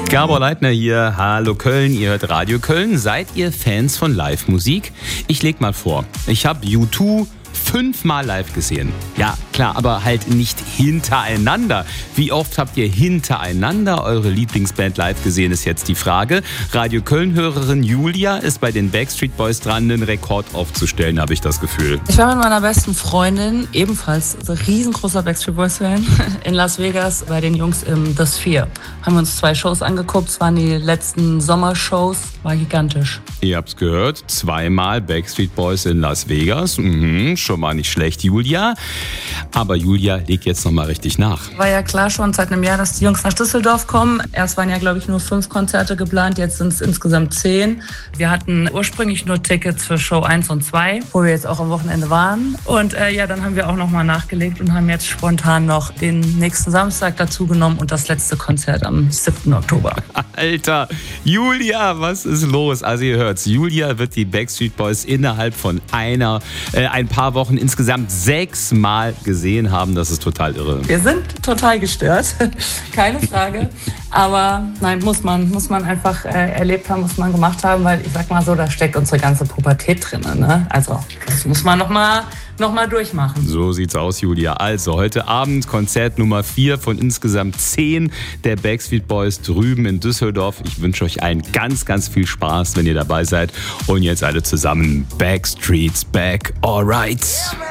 Gabor Leitner hier, hallo Köln, ihr hört Radio Köln. Seid ihr Fans von Live-Musik? Ich leg mal vor, ich habe U2 5-mal live gesehen. Ja, klar, aber halt nicht hintereinander. Wie oft habt ihr hintereinander eure Lieblingsband live gesehen, ist jetzt die Frage. Radio Köln-Hörerin Julia ist bei den Backstreet Boys dran, einen Rekord aufzustellen, habe ich das Gefühl. Ich war mit meiner besten Freundin, ebenfalls so riesengroßer Backstreet Boys-Fan, in Las Vegas bei den Jungs im The Sphere. Haben wir uns 2 Shows angeguckt, es waren die letzten Sommershows, war gigantisch. Ihr habt's gehört, 2-mal Backstreet Boys in Las Vegas. Schon mal nicht schlecht, Julia. Aber Julia legt jetzt nochmal richtig nach. War ja klar schon seit einem Jahr, dass die Jungs nach Düsseldorf kommen. Erst waren ja, glaube ich, nur 5 Konzerte geplant, jetzt sind es insgesamt 10. Wir hatten ursprünglich nur Tickets für Show 1 und 2, wo wir jetzt auch am Wochenende waren. Und dann haben wir auch nochmal nachgelegt und haben jetzt spontan noch den nächsten Samstag dazu genommen und das letzte Konzert am 7. Oktober. Alter, Julia, was ist los? Also ihr hört's, Julia wird die Backstreet Boys innerhalb von ein paar Wochen insgesamt 6-mal gesehen haben. Das ist total irre. Wir sind total gestört, keine Frage. Aber nein, muss man einfach erlebt haben, muss man gemacht haben, weil ich sag mal so, da steckt unsere ganze Pubertät drin. Ne? Also das muss man noch mal durchmachen. So sieht's aus, Julia. Also heute Abend Konzert Nummer 4 von insgesamt 10 der Backstreet Boys drüben in Düsseldorf. Ich wünsche euch allen ganz, ganz viel Spaß, wenn ihr dabei seid. Und jetzt alle zusammen Backstreet's back, alright.